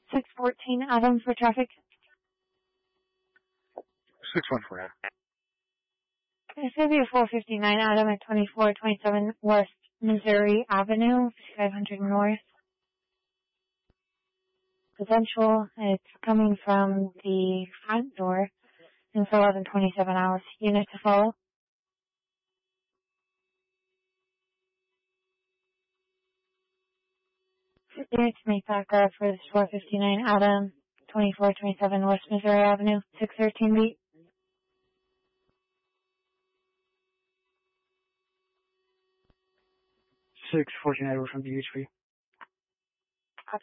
614 Adams for traffic. 614. It's going to be a 459 Adam at 2427 West Missouri Avenue, 500 North. Potential, it's coming from the front door. And for 1127 hours. Unit to follow. Unit to make back up for this 459 Adam, 2427 West Missouri Avenue, 613 beat. 614 Edward from DHP. Copy.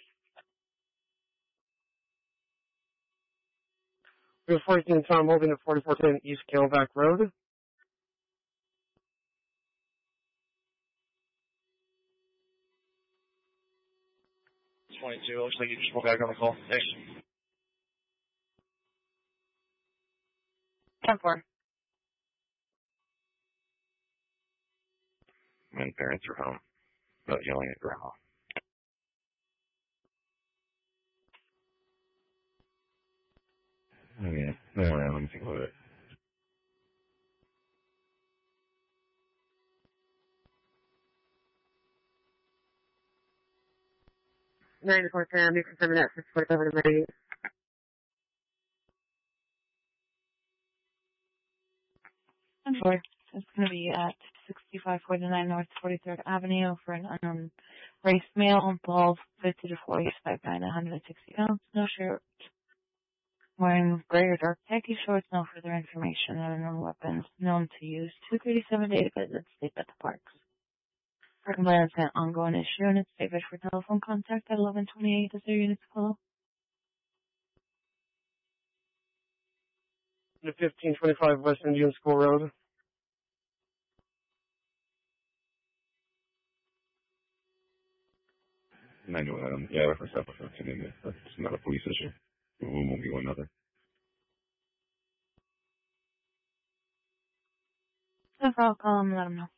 We have 14 Tom moving to 4410 East Camelback Road. 22, looks like you just pulled back on the call. Thanks. 10-4. My parents are home, not yelling at grandma. Oh, yeah. No, let me think about it. Nine to 410, you confirming that 647 to ready. Sure. It's going to be at 6549 North 43rd Avenue for an unknown race male, bald, 50 to 40, 5'9", 160 pounds, no shirt. Wearing gray or dark khaki shorts, no further information. Unknown weapons known to use. 237 data visits, sleep at the parks. Parking violence an ongoing issue, and it's favored for telephone contact at 1128 as their units call. The 1525 West Indian School Road. I know, yeah, reference that before. It's not a police issue. We won't be going nothing. So I'll call them and let them know.